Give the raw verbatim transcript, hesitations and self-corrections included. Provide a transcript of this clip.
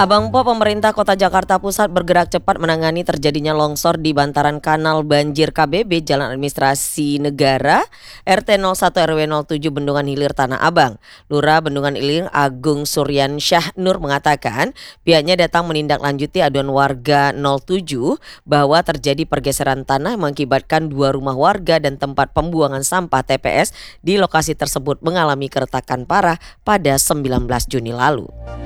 Abang Po, pemerintah Kota Jakarta Pusat bergerak cepat menangani terjadinya longsor di bantaran kanal banjir K B B Jalan Administrasi Negara R T nol satu R W nol tujuh Bendungan Hilir Tanah Abang. Lurah Bendungan Hilir Agung Suryansyah Nur mengatakan pihaknya datang menindaklanjuti aduan warga nol tujuh bahwa terjadi pergeseran tanah mengakibatkan dua rumah warga dan tempat pembuangan sampah T P S di lokasi tersebut mengalami keretakan parah pada sembilan belas Juni lalu.